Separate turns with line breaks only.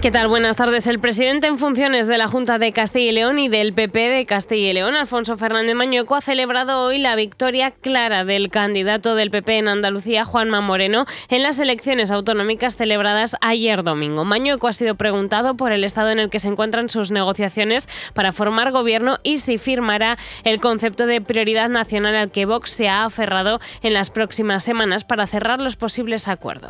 ¿Qué tal? Buenas tardes. El presidente en funciones de la Junta de Castilla y León y del PP de Castilla y León, Alfonso Fernández Mañueco, ha celebrado hoy la victoria clara del candidato del PP en Andalucía, Juanma Moreno, en las elecciones autonómicas celebradas ayer domingo. Mañueco ha sido preguntado por el estado en el que se encuentran sus negociaciones para formar gobierno y si firmará el concepto de prioridad nacional al que Vox se ha aferrado en las próximas semanas para cerrar los posibles acuerdos.